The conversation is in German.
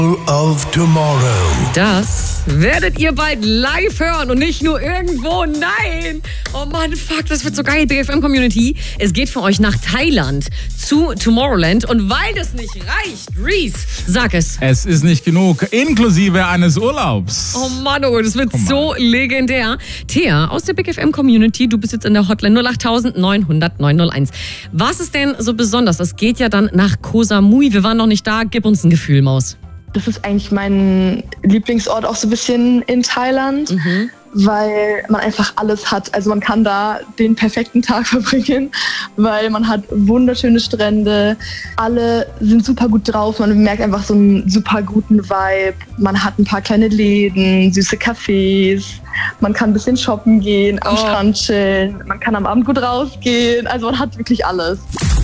of Tomorrow. Das werdet ihr bald live hören und nicht nur irgendwo. Nein! Oh Mann, fuck, das wird so geil, BFM-Community. Es geht für euch nach Thailand zu Tomorrowland. Und weil das nicht reicht, Reese, sag es. Es ist nicht genug, inklusive eines Urlaubs. Oh Mann, oh, das wird so legendär. Thea aus der BFM-Community, du bist jetzt in der Hotline 08000 900 901. Was ist denn so besonders? Das geht ja dann nach Koh Samui. Wir waren noch nicht da. Gib uns ein Gefühl, Maus. Das ist eigentlich mein Lieblingsort auch so ein bisschen in Thailand, weil man einfach alles hat. Also man kann da den perfekten Tag verbringen, weil man hat wunderschöne Strände. Alle sind super gut drauf. Man merkt einfach so einen super guten Vibe. Man hat ein paar kleine Läden, süße Cafés. Man kann ein bisschen shoppen gehen, am Strand chillen. Man kann am Abend gut rausgehen. Also man hat wirklich alles.